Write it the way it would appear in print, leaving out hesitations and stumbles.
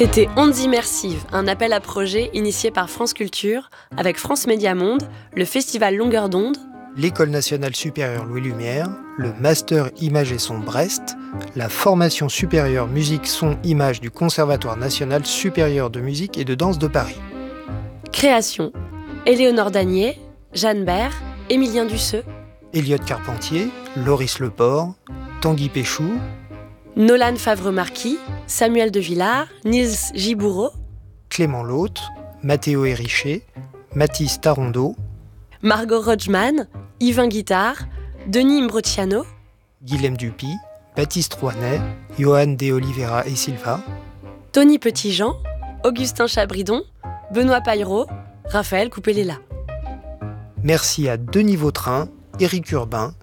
C'était Ondes Immersives, un appel à projet initié par France Culture, avec France Média Monde, le Festival Longueur d'onde, l'École nationale supérieure Louis Lumière, le Master Image et Son Brest, la formation supérieure musique son image du Conservatoire national supérieur de musique et de danse de Paris. Création, Éléonore Danier, Jeanne Bert, Émilien Dusseux, Elliot Carpentier, Loris Leport, Tanguy Péchou, Nolan Favre-Marquis, Samuel de Villard, Nils Gibourreau, Clément Lhôte, Mathéo Hérichet, Mathis Tarondeau, Margot Rodgman, Yvain Guittard, Denis Imbrociano, Guilhem Dupuy, Baptiste Rouanet, Johan de Oliveira et Silva, Tony Petitjean, Augustin Chabridon, Benoît Paillereau, Raphaël Coupelella. Merci à Denis Vautrin, Éric Urbain,